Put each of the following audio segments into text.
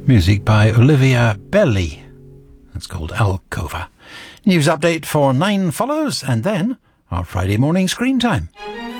Music by Olivia Belli. It's called Alcova. News update for 9 follows, and then our Friday morning screen time.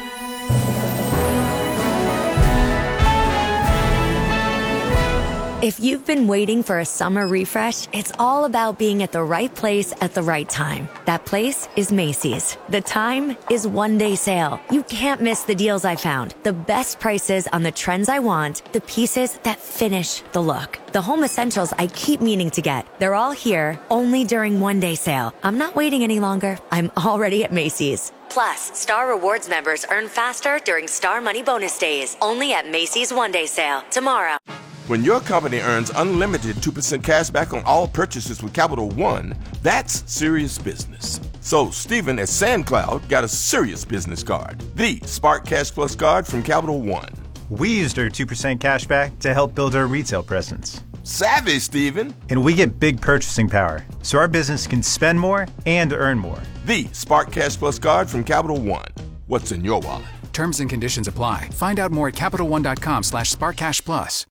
If you've been waiting for a summer refresh, it's all about being at the right place at the right time. That place is Macy's. The time is one-day sale. You can't miss the deals I found. The best prices on the trends I want, the pieces that finish the look. The home essentials I keep meaning to get. They're all here, only during one-day sale. I'm not waiting any longer. I'm already at Macy's. Plus, Star Rewards members earn faster during Star Money Bonus Days. Only at Macy's one-day sale. Tomorrow. When your company earns unlimited 2% cash back on all purchases with Capital One, that's serious business. So Stephen at SandCloud got a serious business card, the Spark Cash Plus card from Capital One. We used our 2% cash back to help build our retail presence. Savvy, Stephen. And we get big purchasing power, so our business can spend more and earn more. The Spark Cash Plus card from Capital One. What's in your wallet? Terms and conditions apply. Find out more at CapitalOne.com/SparkCashPlus.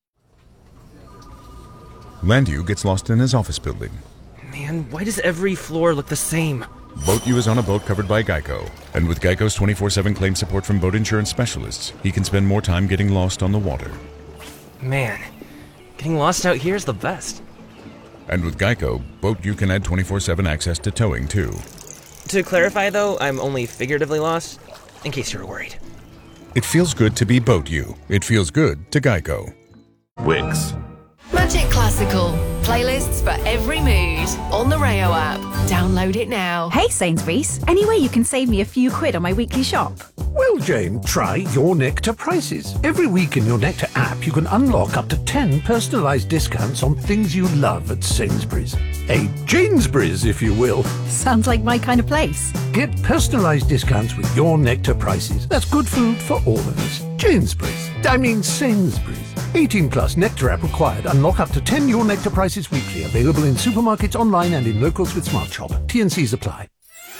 Landu gets lost in his office building. Man, why does every floor look the same? BoatU is on a boat covered by Geico. And with Geico's 24/7 claim support from boat insurance specialists, he can spend more time getting lost on the water. Man, getting lost out here is the best. And with Geico, BoatU can add 24/7 access to towing, too. To clarify, though, I'm only figuratively lost, in case you were worried. It feels good to be BoatU. It feels good to Geico. Wix. Magic Classical. Playlists for every mood. On the Rayo app. Download it now. Hey Sainsbury's, any way you can save me a few quid on my weekly shop? Well, Jane, try Your Nectar prices. Every week in Your Nectar app, you can unlock up to 10 personalised discounts on things you love at Sainsbury's. A Janesbury's, if you will. Sounds like my kind of place. Get personalised discounts with Your Nectar prices. That's good food for all of us. Sainsbury's. 18 plus Nectar app required. Unlock up to 10 Your Nectar prices weekly. Available in supermarkets, online and in locals with Smart Shop. T&Cs apply.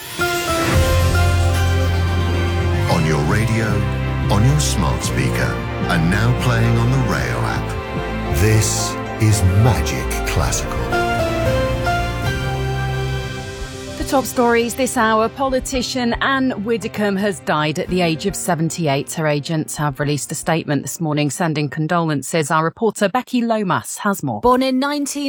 On your radio, on your smart speaker, and now playing on the Rayo app. This is Magic Classical. Top stories this hour. Politician Anne Widdecombe has died at the age of 78. Her agents have released a statement this morning sending condolences. Our reporter Becky Lomas has more. Born in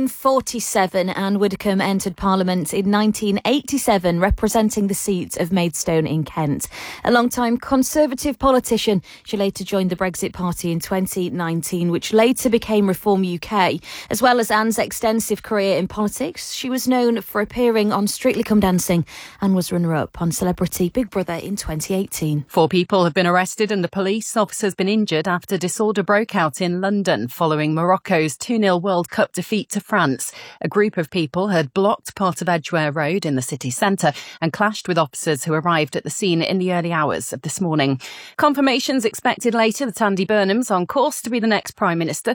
1947, Anne Widdecombe entered Parliament in 1987, representing the seat of Maidstone in Kent. A long-time Conservative politician, she later joined the Brexit Party in 2019, which later became Reform UK. As well as Anne's extensive career in politics, she was known for appearing on Strictly Come Dancing and was runner-up on Celebrity Big Brother in 2018. 4 people have been arrested and a police officer's been injured after disorder broke out in London following Morocco's 2-0 World Cup defeat to France. A group of people had blocked part of Edgware Road in the city centre and clashed with officers who arrived at the scene in the early hours of this morning. Confirmations expected later that Andy Burnham's on course to be the next Prime Minister.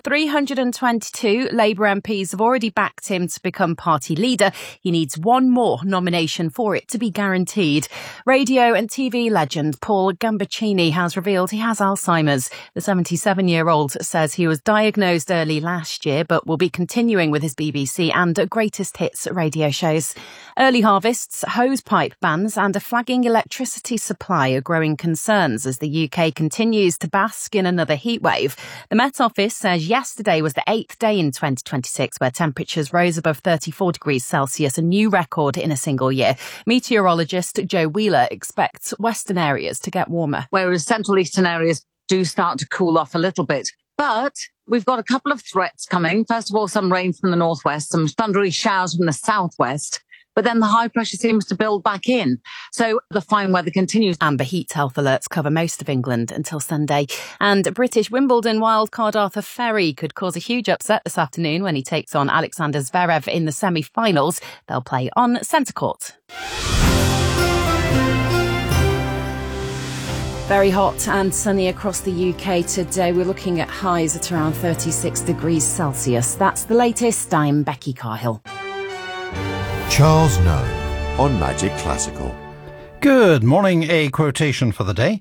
322 Labour MPs have already backed him to become party leader. He needs one more nomination for it to be guaranteed. Radio and TV legend Paul Gambaccini has revealed he has Alzheimer's. The 77-year-old says he was diagnosed early last year but will be continuing with his BBC and Greatest Hits radio shows. Early harvests, hosepipe bans and a flagging electricity supply are growing concerns as the UK continues to bask in another heatwave. The Met Office says yesterday was the 8th day in 2026 where temperatures rose above 34 degrees Celsius, a new record in a single year. Meteorologist Joe Wheeler expects western areas to get warmer. Whereas central eastern areas do start to cool off a little bit. But we've got a couple of threats coming. First of all, some rain from the northwest, some thundery showers from the southwest. But then the high pressure seems to build back in. So the fine weather continues. Amber heat health alerts cover most of England until Sunday. And British Wimbledon wildcard Arthur Ferry could cause a huge upset this afternoon when he takes on Alexander Zverev in the semi-finals. They'll play on centre court. Very hot and sunny across the UK today. We're looking at highs at around 36 degrees Celsius. That's the latest. I'm Becky Cahill. Charles Noe on Magic Classical. Good morning. A quotation for the day.